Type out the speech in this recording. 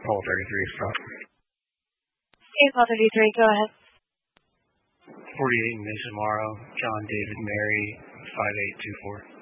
Paul 33, stop. Okay, Paul 33, go ahead. 48 Mesa Morrow, John David Mary, 5824.